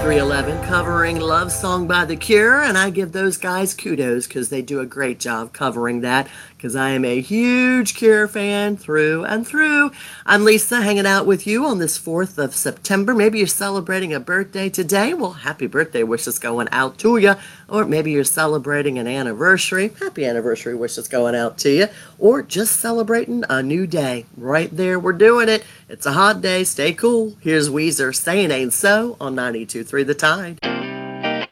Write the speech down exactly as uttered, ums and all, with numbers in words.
three eleven covering Love Song by The Cure, and I give those guys kudos because they do a great job covering that because I am a huge Cure fan through and through. I'm Lisa, hanging out with you on this fourth of September. Maybe you're celebrating a birthday today. Well, happy birthday wishes going out to you. Or maybe you're celebrating an anniversary. Happy anniversary wishes going out to you. Or just celebrating a new day. Right there, we're doing it. It's a hot day. Stay cool. Here's Weezer saying Ain't So on ninety-two point three The Tide.